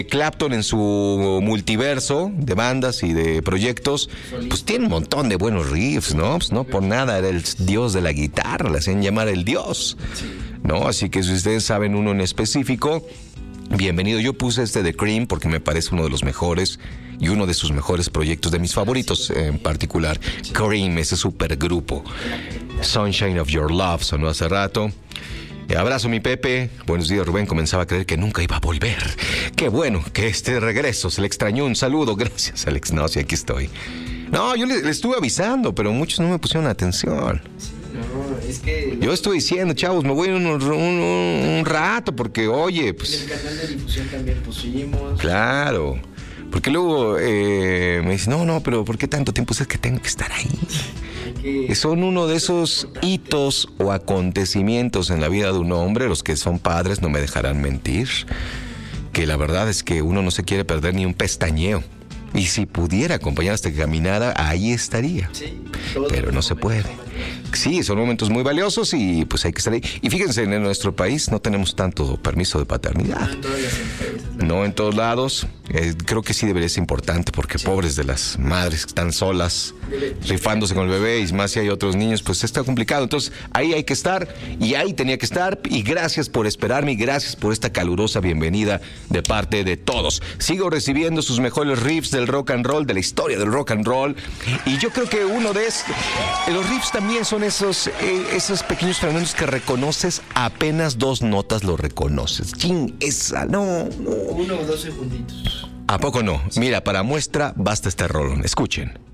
Clapton en su multiverso de bandas y de proyectos, pues tiene un montón de buenos riffs, ¿no? Pues no por nada era el dios de la guitarra, le hacían llamar el dios, ¿no? Así que si ustedes saben uno en específico, bienvenido. Yo puse este de Cream porque me parece uno de los mejores y uno de sus mejores proyectos, de mis favoritos en particular. Cream, ese supergrupo. Sunshine of Your Love sonó hace rato. Abrazo, mi Pepe. Buenos días, Rubén. Comenzaba a creer que nunca iba a volver. Qué bueno que este regreso se le extrañó. Un saludo. Gracias, Alex. No, sí, aquí estoy. No, yo le estuve avisando, pero muchos no me pusieron atención. No, es que... Yo estoy diciendo, chavos, me voy un rato porque, oye, pues... En el canal de difusión también pusimos. Claro. Porque luego me dicen, no, pero ¿por qué tanto tiempo? Pues es que tengo que estar ahí. Son uno de esos hitos o acontecimientos en la vida de un hombre, los que son padres no me dejarán mentir, que la verdad es que uno no se quiere perder ni un pestañeo. Y si pudiera acompañar hasta que caminara, ahí estaría. Sí, pero no se puede. Sí, son momentos muy valiosos y pues hay que estar ahí. Y fíjense, en nuestro país no tenemos tanto permiso de paternidad. No en todos lados. Creo que sí debería ser importante porque pobres de las madres que están solas, rifándose con el bebé, y más si hay otros niños, pues está complicado. Entonces ahí hay que estar y ahí tenía que estar. Y gracias por esperarme y gracias por esta calurosa bienvenida de parte de todos. Sigo recibiendo sus mejores riffs del rock and roll, de la historia del rock and roll. Y yo creo que uno de los riffs también son esos pequeños fenómenos que reconoces apenas 2 notas, lo reconoces. ¡Chin! Esa, no. 1 o 2 segunditos. ¿A poco no? Mira, para muestra basta este rolón. Escuchen.